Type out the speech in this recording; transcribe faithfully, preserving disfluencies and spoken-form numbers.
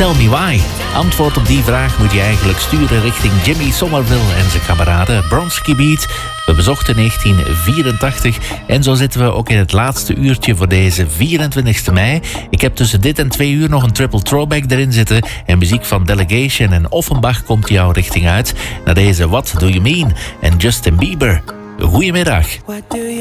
Tell Me Why. Antwoord op die vraag moet je eigenlijk sturen richting Jimmy Somerville en zijn kameraden Bronski Beat. We bezochten negentien vierentachtig en zo zitten we ook in het laatste uurtje voor deze vierentwintigste mei. Ik heb tussen dit en twee uur nog een triple throwback erin zitten en muziek van Delegation en Offenbach komt jouw richting uit. Naar deze What Do You Mean en Justin Bieber. Goedemiddag.